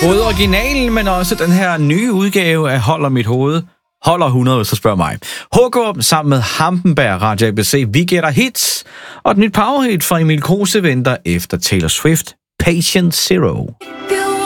Både originalen, men også den her nye udgave af Holder mit hoved, holder 100, så spørg mig. HK sammen med Hampenberg, Radio ABC, vi gætter hits, og et nyt powerhit fra Emil Kruse venter efter Taylor Swift, Patient Zero.